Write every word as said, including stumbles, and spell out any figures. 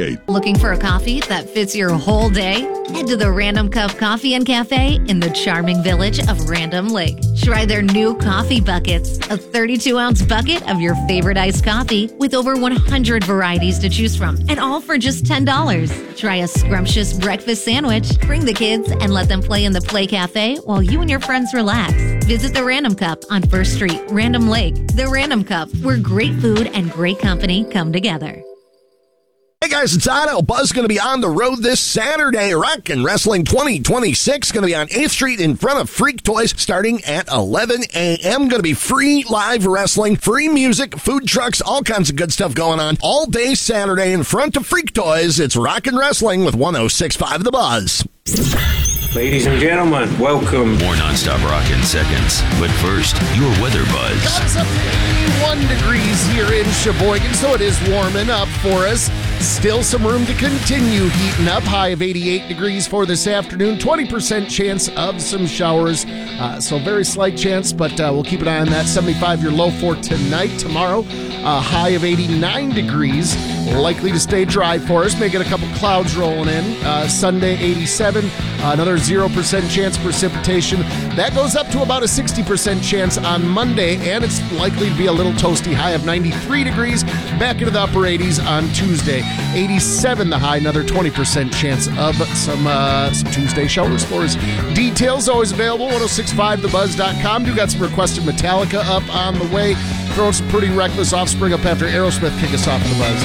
Looking for a coffee that fits your whole day? Head to the Random Cup Coffee and Cafe in the charming village of Random Lake. Try their new coffee buckets, a thirty-two ounce bucket of your favorite iced coffee with over one hundred varieties to choose from, and all for just ten dollars. Try a scrumptious breakfast sandwich, bring the kids, and let them play in the Play Cafe while you and your friends relax. Visit the Random Cup on First Street, Random Lake. The Random Cup, where great food and great company come together. Hey guys, it's Otto. Buzz going to be on the road this Saturday. Rock and Wrestling twenty twenty-six going to be on eighth Street in front of Freak Toys starting at eleven a.m. Going to be free live wrestling, free music, food trucks, all kinds of good stuff going on all day Saturday in front of Freak Toys. It's Rock and Wrestling with one oh six point five The Buzz. Ladies and gentlemen, welcome. More nonstop rock in seconds. But first, your weather buzz. It's up to eighty-one degrees here in Sheboygan, so it is warming up for us. Still some room to continue heating up. High of eighty-eight degrees for this afternoon. twenty percent chance of some showers. Uh, so very slight chance, but uh, we'll keep an eye on that. seventy-five your low for tonight. Tomorrow, a high of eighty-nine degrees. Likely to stay dry for us. May get a couple clouds rolling in. Uh, Sunday, eighty-seven. Uh, another zero percent chance precipitation. That goes up to about a sixty percent chance on Monday, and it's likely to be a little toasty. High of ninety-three degrees. Back into the upper eighties on Tuesday. eighty-seven the high. Another twenty percent chance of some uh, some Tuesday showers for us. Details always available. ten sixty-five the buzz dot com. Do got some requested Metallica up on the way. Throwing some pretty reckless Offspring up after Aerosmith kick us off in the Buzz.